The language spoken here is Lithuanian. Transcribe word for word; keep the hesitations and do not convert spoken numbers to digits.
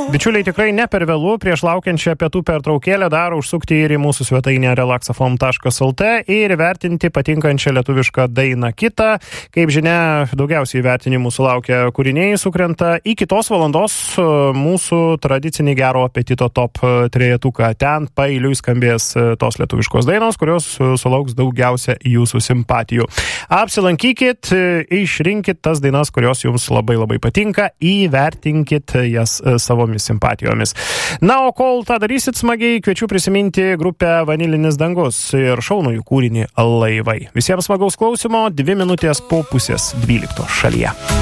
Bičiuliai, tikrai ne per vėlų prieš laukiančią pietų pertraukėlę dar užsukti ir į mūsų svetainę relaxafm taškas lt ir vertinti patinkančią lietuvišką dainą kitą. Kaip žinia, daugiausiai vertinimų sulaukia kūriniai sukrenta. Į kitos valandos mūsų tradicinį gero apetito top trejetuką. Ten paeiliui skambės tos lietuviškos dainos, kurios sulauks daugiausia jūsų simpatijų. Apsilankykit, išrinkit tas dainas, kurios jums labai labai patinka, įvertinkit jas savomis simpatijomis. Na, o kol tą darysit smagiai, kviečiu prisiminti grupę Vanilinis dangus ir šaunųjų kūrinį Laivai. Visiems smagaus klausimo, dvi minutės po pusės dvyliktos šalyje.